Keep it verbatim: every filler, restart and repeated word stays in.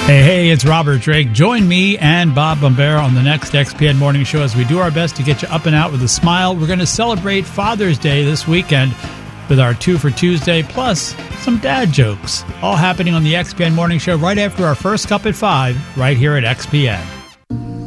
Hey, hey, it's Robert Drake. Join me and Bob Bombera on the next X P N Morning Show as we do our best to get you up and out with a smile. We're going to celebrate Father's Day this weekend with our Two for Tuesday, plus some dad jokes, all happening on the X P N Morning Show right after our first cup at five, right here at X P N.